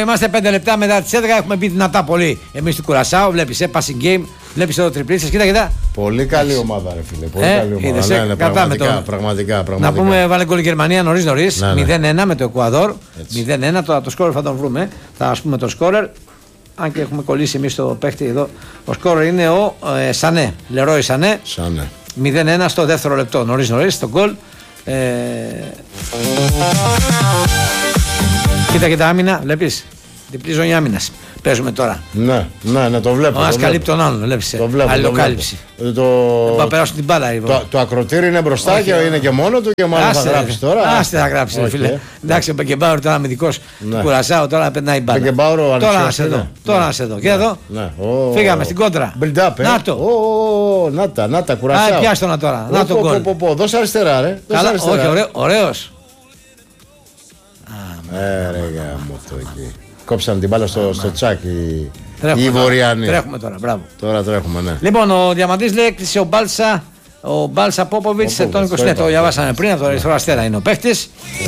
Είμαστε 5 λεπτά μετά τις 11. Έχουμε μπει δυνατά πολύ. Εμείς του Κουρασάου, βλέπεις passing game, βλέπεις εδώ τριπλίτσες. Κοίτα. Πολύ καλή ομάδα, ρε φίλε. Πολύ καλή ομάδα. Είδες, Ναι, πραγματικά. Να πούμε, βάλε γκολ η Γερμανία νωρίς. Ναι. 0-1 με το Εκουαδόρ. 0-1. Τώρα το σκόρερ θα τον βρούμε. Θα ας πούμε το σκόρερ. Αν και έχουμε κολλήσει εμείς το παίχτη εδώ. Ο σκόρερ είναι ο Σανέ. Λερόι Σανέ. 0-1 στο δεύτερο λεπτό. Νωρίς το γκολ. Κοίτα και τα άμυνα, βλέπεις. Διπλή ζώνη άμυνας. Παίζουμε τώρα. Ναι, το βλέπω. Ο ένας καλύπτει τον άλλον, βλέπεις. Αλληλοκάλυψη. Θα περάσουν την μπάλα. Το ακροτήρι είναι μπροστά και είναι και μόνο του και μάλλον θα γράψει τώρα. Άστε θα γράψει, φίλε. Εντάξει, ο Μπεκεμπάουρ τώρα αμυντικός του Κουρασάου, τώρα περνάει η μπάλα. Τώρα να σε δω. Τώρα σε δω. Και εδώ. Φύγαμε στην κόντρα. Να το. Να τα Κουρασάου. Πιάστο τώρα. Να το γκολ. Δώσε αριστερά, ρε. Όχι, ωραίος. Ρε γάμο το εκεί. Κόψαν την μπάλα στο τσάκι οι Βορειανοί. Τρέχουμε τώρα, μπράβο. Τώρα τρέχουμε, ναι. Λοιπόν, ο Διαμαντής λέει έκλεισε ο Μπάλσα Πόποβιτς σε τον 29. Το διαβάσαμε πριν, από το αριστερό αστέρα είναι ο παίχτης.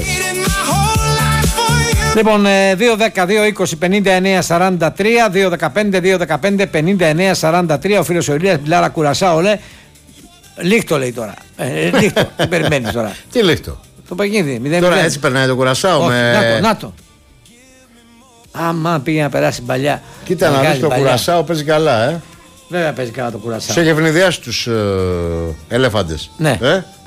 Λοιπόν, 2-10-2-20-59-43, 2-15-2-15-59-43. Ο φίλος ο Ηλίας Μπιλάρα Κουρασάου λέει. Λίχτο λέει τώρα. Λίχτο, τι περιμένεις τώρα. Τι λίχτο. Το παιχνίδι. Τώρα έτσι περνάει το Κουρασάου. Να το. Άμα πήγε να περάσει παλιά. Κοίτα να δεις το Κουρασάου παίζει καλά, Βέβαια παίζει καλά το Κουρασάου. Σε έχει ευνηδιάσει τους ελέφαντες. Ναι.